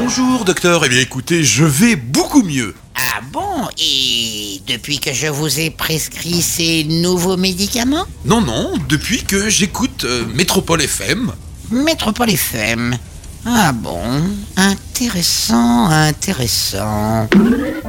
Bonjour docteur, eh bien écoutez, je vais beaucoup mieux. Ah bon? Et depuis que je vous ai prescrit ces nouveaux médicaments? Non, depuis que j'écoute Métropole FM. Métropole FM. Ah bon? Intéressant.